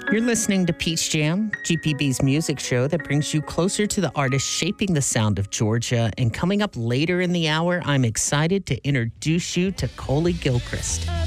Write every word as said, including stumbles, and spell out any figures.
You're listening to Peach Jam, G P B's music show that brings you closer to the artists shaping the sound of Georgia. And coming up later in the hour, I'm excited to introduce you to Coley Gilchrist.